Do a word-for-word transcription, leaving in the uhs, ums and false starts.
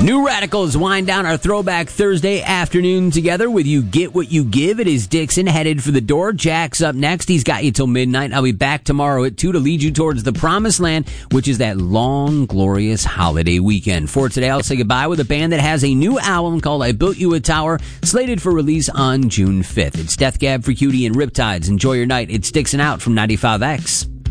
New Radicals wind down our Throwback Thursday afternoon together with You Get What You Give. It is Dixon headed for the door. Jack's up next. He's got you till midnight. I'll be back tomorrow at two to lead you towards the promised land, which is that long, glorious holiday weekend. For today, I'll say goodbye with a band that has a new album called I Built You a Tower, slated for release on June fifth. It's Death Cab for Cutie and Riptides. Enjoy your night. It's Dixon out from ninety-five X.